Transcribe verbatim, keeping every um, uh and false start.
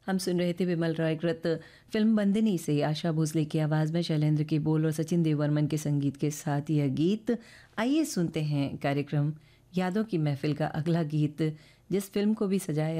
हम सुन रहे थे विमल रॉय कृत फिल्म बंदिनी से आशा भोसले की आवाज़ में शैलेंद्र के बोल और सचिन देववर्मन के संगीत के साथ यह गीत। आइए सुनते हैं कार्यक्रम यादों की महफिल का अगला गीत, जिस फिल्म को भी सजाया